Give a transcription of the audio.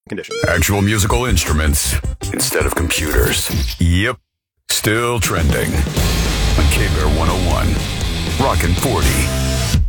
Conditions. Actual musical instruments instead of computers. Yep. Still trending on KBER 101. Rockin' 40.